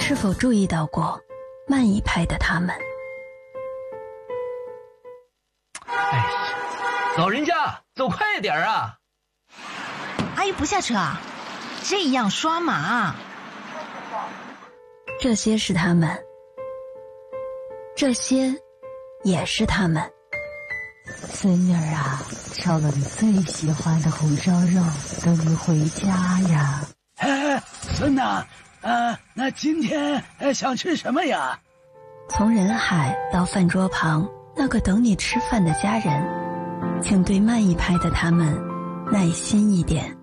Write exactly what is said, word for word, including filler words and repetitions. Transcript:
是否注意到过慢一拍的他们？ 哎呀，老人家走快点啊！ 阿姨不下车啊？这样刷马。 这些是他们，这些也是他们。 孙女儿啊，烧了你最喜欢的红烧肉，等你回家呀。 哎，孙呐，啊，那今天呃想吃什么呀？ 从人海到饭桌旁那个等你吃饭的家人，请对慢一拍的他们耐心一点。